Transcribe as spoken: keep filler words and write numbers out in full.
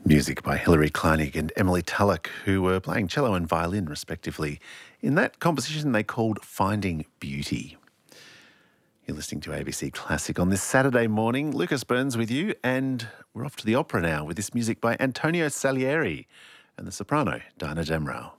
Music by Hilary Kleinig and Emily Tulloch, who were playing cello and violin, respectively, in that composition they called Finding Beauty. You're listening to A B C Classic on this Saturday morning. Lucas Burns with you, and we're off to the opera now with this music by Antonio Salieri and the soprano, Dinah Damrau.